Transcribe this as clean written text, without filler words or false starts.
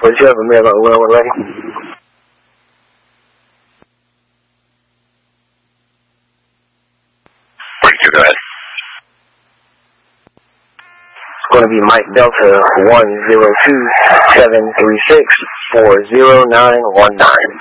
What'd you have, America 11 ready? Go ahead. It's going to be Mike Delta 102-736-40919.